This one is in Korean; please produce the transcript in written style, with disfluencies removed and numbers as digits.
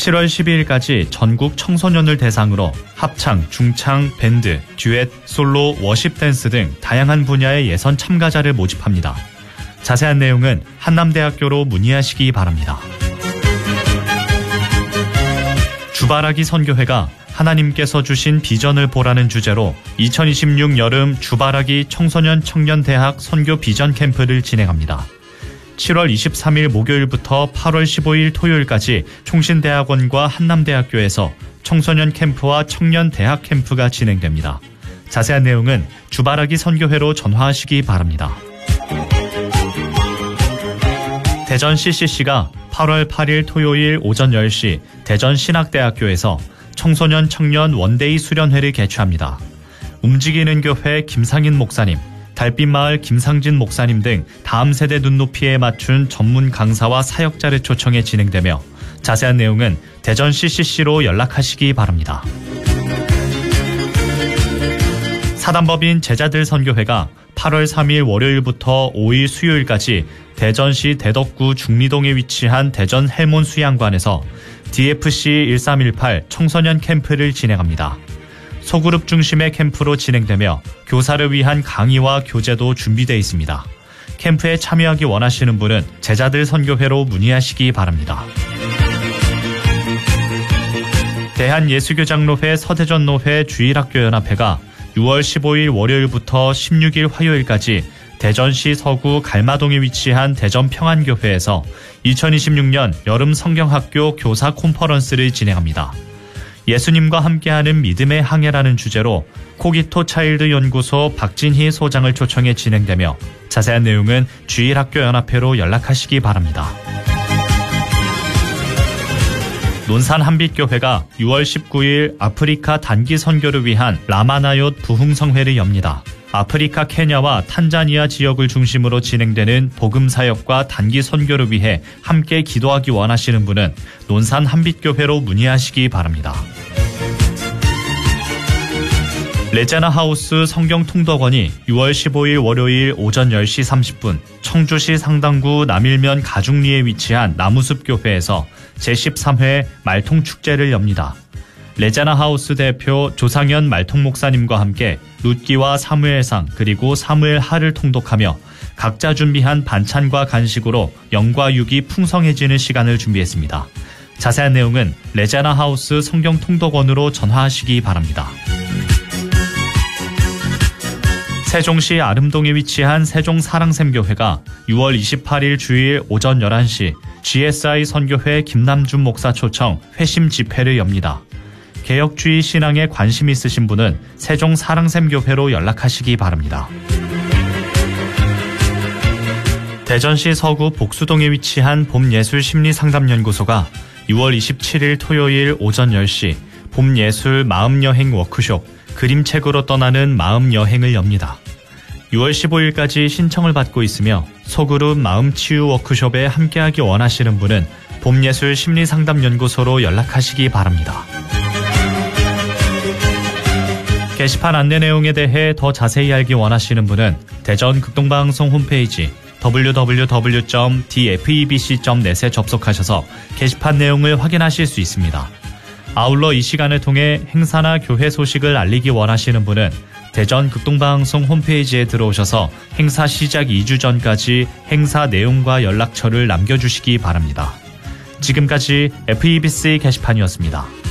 7월 12일까지 전국 청소년을 대상으로 합창, 중창, 밴드, 듀엣, 솔로, 워십 댄스 등 다양한 분야의 예선 참가자를 모집합니다. 자세한 내용은 한남대학교로 문의하시기 바랍니다. 주바라기 선교회가 하나님께서 주신 비전을 보라는 주제로 2026 여름 주바라기 청소년 청년대학 선교 비전 캠프를 진행합니다. 7월 23일 목요일부터 8월 15일 토요일까지 총신대학원과 한남대학교에서 청소년 캠프와 청년 대학 캠프가 진행됩니다. 자세한 내용은 주바라기 선교회로 전화하시기 바랍니다. 대전 CCC가 8월 8일 토요일 오전 10시 대전신학대학교에서 청소년 청년 원데이 수련회를 개최합니다. 움직이는 교회 김상인 목사님, 달빛마을 김상진 목사님 등 다음 세대 눈높이에 맞춘 전문 강사와 사역자를 초청해 진행되며 자세한 내용은 대전 CCC로 연락하시기 바랍니다. 사단법인 제자들 선교회가 8월 3일 월요일부터 5일 수요일까지 대전시 대덕구 중리동에 위치한 대전 헬몬 수양관에서 DFC 1318 청소년 캠프를 진행합니다. 소그룹 중심의 캠프로 진행되며 교사를 위한 강의와 교재도 준비되어 있습니다. 캠프에 참여하기 원하시는 분은 제자들 선교회로 문의하시기 바랍니다. 대한예수교장로회 서대전노회 주일학교연합회가 6월 15일 월요일부터 16일 화요일까지 대전시 서구 갈마동에 위치한 대전평안교회에서 2026년 여름 성경학교 교사 콘퍼런스를 진행합니다. 예수님과 함께하는 믿음의 항해라는 주제로 코기토 차일드 연구소 박진희 소장을 초청해 진행되며 자세한 내용은 주일학교연합회로 연락하시기 바랍니다. 논산 한빛교회가 6월 19일 아프리카 단기 선교를 위한 라마나얏 부흥성회를 엽니다. 아프리카 케냐와 탄자니아 지역을 중심으로 진행되는 복음사역과 단기 선교를 위해 함께 기도하기 원하시는 분은 논산 한빛교회로 문의하시기 바랍니다. 레제나 하우스 성경통독원이 6월 15일 월요일 오전 10시 30분 청주시 상당구 남일면 가중리에 위치한 나무숲교회에서 제13회 말통축제를 엽니다. 레제나 하우스 대표 조상현 말통 목사님과 함께 룻기와 사무엘상 그리고 사무엘 하를 통독하며 각자 준비한 반찬과 간식으로 영과 육이 풍성해지는 시간을 준비했습니다. 자세한 내용은 레제나 하우스 성경통독원으로 전화하시기 바랍니다. 세종시 아름동에 위치한 세종사랑샘교회가 6월 28일 주일 오전 11시 GSI 선교회 김남준 목사 초청 회심 집회를 엽니다. 개혁주의 신앙에 관심 있으신 분은 세종사랑샘교회로 연락하시기 바랍니다. 대전시 서구 복수동에 위치한 봄예술심리상담연구소가 6월 27일 토요일 오전 10시 봄예술 마음여행 워크숍 그림책으로 떠나는 마음여행을 엽니다. 6월 15일까지 신청을 받고 있으며 소그룹 마음치유 워크숍에 함께하기 원하시는 분은 봄예술심리상담연구소로 연락하시기 바랍니다. 게시판 안내 내용에 대해 더 자세히 알기 원하시는 분은 대전 극동방송 홈페이지 www.dfebc.net에 접속하셔서 게시판 내용을 확인하실 수 있습니다. 아울러 이 시간을 통해 행사나 교회 소식을 알리기 원하시는 분은 대전 극동방송 홈페이지에 들어오셔서 행사 시작 2주 전까지 행사 내용과 연락처를 남겨주시기 바랍니다. 지금까지 FEBC 게시판이었습니다.